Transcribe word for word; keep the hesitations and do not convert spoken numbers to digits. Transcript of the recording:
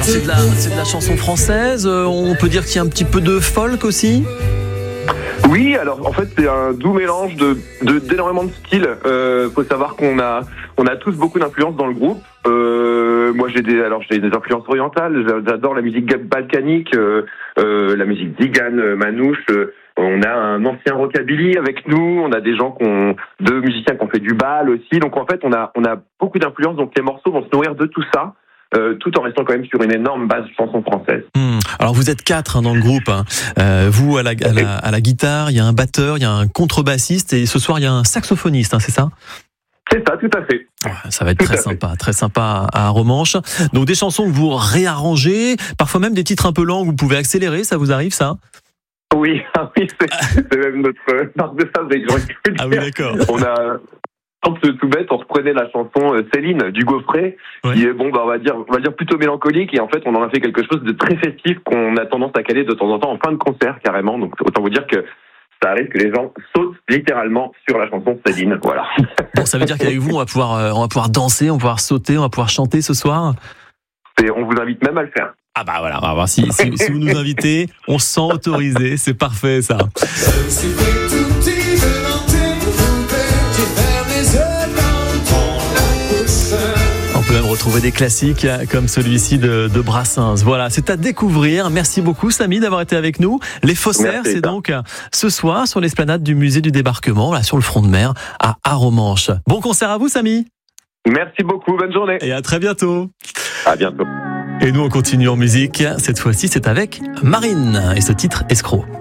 c'est de la, c'est de la chanson française. Euh, on peut dire qu'il y a un petit peu de folk aussi. Oui, alors en fait c'est un doux mélange de, de d'énormément de styles. Euh, faut savoir qu'on a on a tous beaucoup d'influences dans le groupe. Euh, moi j'ai des alors j'ai des influences orientales. J'adore la musique balkanique, euh, euh, la musique tzigane, manouche. Euh, on a un ancien rockabilly avec nous. On a des gens qui ont deux musiciens qui ont fait du bal aussi. Donc en fait on a on a beaucoup d'influences. Donc les morceaux vont se nourrir de tout ça. Euh, tout en restant quand même sur une énorme base de chansons françaises. Mmh. Alors vous êtes quatre hein, dans le groupe. Hein. Euh, vous à la, à, la, à la guitare, il y a un batteur, il y a un contrebassiste et ce soir il y a un saxophoniste, hein, c'est ça ? C'est ça, tout à fait. Ouais, ça va être très sympa, très sympa à Romanche. Donc des chansons que vous réarrangez, parfois même des titres un peu lents, vous pouvez accélérer, ça vous arrive ça ? Oui, ah oui, c'est, c'est même notre marque de fabrique. Ah oui, d'accord. On a tout bête, on reprenait la chanson Céline du Gaufret, ouais. qui est bon, bah on va dire, on va dire plutôt mélancolique, et en fait on en a fait quelque chose de très festif qu'on a tendance à caler de temps en temps en fin de concert carrément. Donc autant vous dire que ça arrive que les gens sautent littéralement sur la chanson Céline. Voilà. Bon, ça veut dire qu'avec vous on va pouvoir, euh, on va pouvoir danser, on va pouvoir sauter, on va pouvoir chanter ce soir. Et on vous invite même à le faire. Ah bah voilà, on va voir si, si, si vous nous invitez, on se sent autorisé, c'est parfait ça. On peut même retrouver des classiques comme celui-ci de, de Brassens. Voilà, c'est à découvrir. Merci beaucoup Samy d'avoir été avec nous. Les Faussaires, Merci, c'est donc ce soir sur l'esplanade du musée du débarquement, là sur le front de mer à Arromanches. Bon concert à vous Samy. Merci beaucoup, bonne journée. Et à très bientôt. À bientôt. Et nous on continue en musique. Cette fois-ci c'est avec Marine et ce titre Escroc.